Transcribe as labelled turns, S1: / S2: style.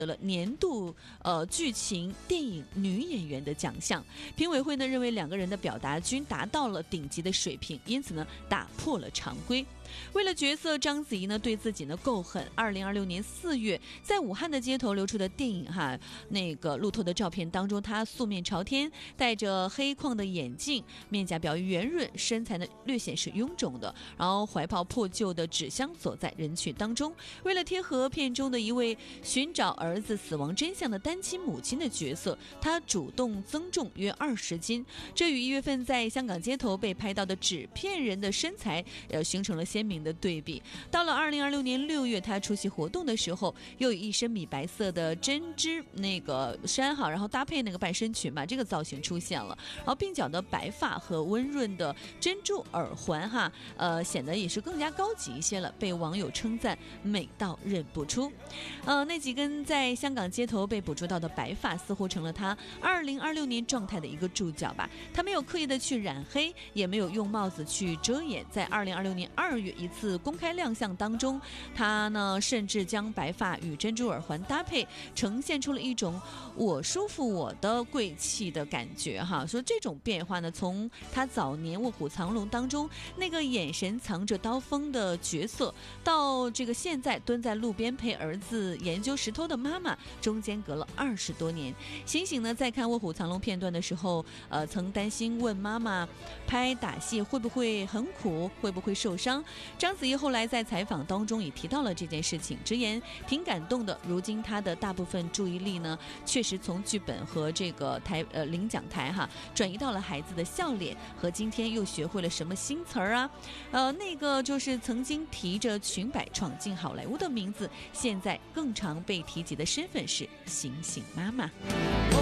S1: 得了年度剧情电影女演员的奖项。评委会呢认为两个人的表达均达到了顶级的水平，因此呢打破了常规。为了角色，章子怡呢对自己呢够狠。2026年4月，在武汉的街头流出的电影那个路透的照片当中，她素面朝天，戴着黑框的眼镜，面颊表圆润，身材呢略显是臃肿的，然后怀抱破旧的纸箱走在人群当中。为了贴合片中的一位寻找儿子死亡真相的单亲母亲的角色，她主动增重约20斤，这与1月份在香港街头被拍到的纸片人的身材形成了鲜明的对比。到了2026年6月，她出席活动的时候，又以一身米白色的针织那个衫然后搭配那个半身裙这个造型出现了，然后鬓角的白发和温润的珍珠耳环显得也是更加高级一些了，被网友称赞美到认不出。那几根在香港街头被捕捉到的白发，似乎成了她2026年状态的一个注脚吧。她没有刻意的去染黑，也没有用帽子去遮掩。在2026年2月一次公开亮相当中，她呢甚至将白发与珍珠耳环搭配，呈现出了一种我舒服我的贵气的感觉说这种变化呢，从她早年《卧虎藏龙》当中那个眼神藏着刀锋的角色，到这个现在蹲在路边陪儿子研究石头的妈妈，中间隔了20多年。醒醒呢在看《卧虎藏龙》片段的时候，曾担心问妈妈拍打戏会不会很苦，会不会受伤。章子怡后来在采访当中也提到了这件事情，直言挺感动的。如今她的大部分注意力呢，确实从剧本和这个领奖台转移到了孩子的笑脸和今天又学会了什么新词儿那个就是曾经提着裙摆闯进好莱坞的名字，现在更常被提及的身份是醒醒妈妈。